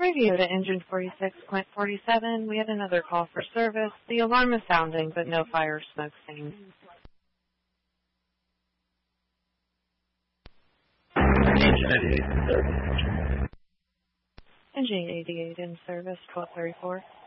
Radio to engine 46.47. We had another call for service. The alarm is sounding, but no fire or smoke seen. Engine 88 in service, 1234.